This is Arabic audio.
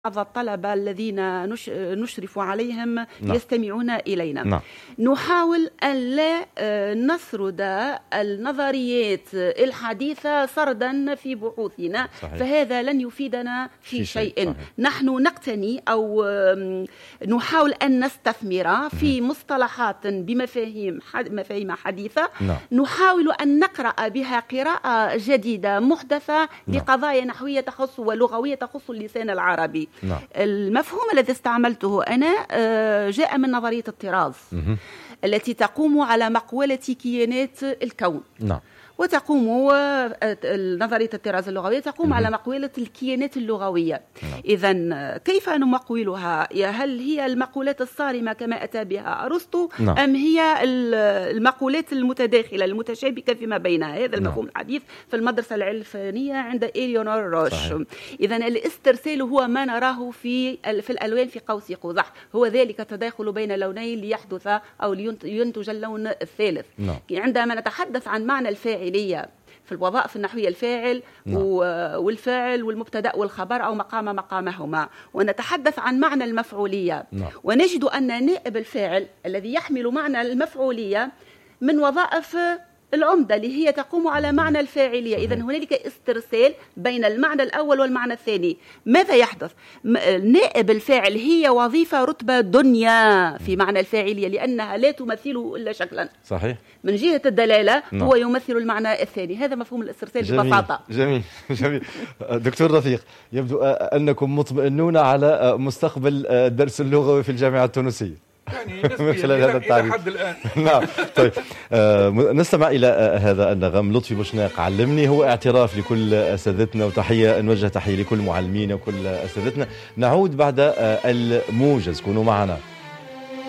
بعض الطلبة الذين نشرف عليهم نعم. يستمعون إلينا. نعم. نحاول أن لا نسرد النظريات الحديثة سردا في بحوثنا. صحيح. فهذا لن يفيدنا في شيء. صحيح. نحن نقتني أو نحاول أن نستثمر في مصطلحات بمفاهيم حديثة. نعم. نحاول أن نقرأ بها قراءة جديدة محدثة بقضايا نحوية تخص ولغوية تخص اللسان العربي. نعم. المفهوم الذي استعملته أنا جاء من نظرية الطراز التي تقوم على مقولة كيانات الكون. نعم. وتقوم نظرية الطراز اللغوية تقوم على مقولة الكيانات اللغوية. نعم. إذن كيف نمقولها؟ هل هي المقولات الصارمة كما أتى بها أرسطو؟ نعم. أم هي المقولات المتداخلة المتشابكة فيما بينها؟ هذا المفهوم الحديث في المدرسة العرفانية عند إليونور روش. إذن الاسترسال هو ما نراه في الألوان في قوس قزح، هو ذلك التداخل بين لونين ليحدث أو لينتج اللون الثالث. نعم. عندما نتحدث عن معنى الفاعلية في الوظائف النحوية، الفاعل والفاعل والمبتدأ والخبر أو مقامهما، ونتحدث عن معنى المفعولية. ونجد أن نائب الفاعل الذي يحمل معنى المفعولية من وظائف العمدة اللي هي تقوم على معنى الفاعلية. إذن هنالك استرسال بين المعنى الأول والمعنى الثاني. ماذا يحدث؟ نائب الفاعل هي وظيفة رتبة دنيا في معنى الفاعلية، لأنها لا تمثله إلا شكلا. صحيح. من جهة الدلالة هو يمثل المعنى الثاني. هذا مفهوم الاسترسال ببساطة. جميل. دكتور رفيق، يبدو أنكم مطمئنون على مستقبل الدرس اللغوي في الجامعة التونسية يعني من خلال هذا التعريف. لحد الآن. نعم. طيب نستمع إلى هذا النغم. لطفي بوشناق علمني، هو اعتراف لكل أساتذتنا، وتحية نوجه تحية لكل معلمين وكل أساتذتنا. نعود بعد الموجز، كونوا معنا.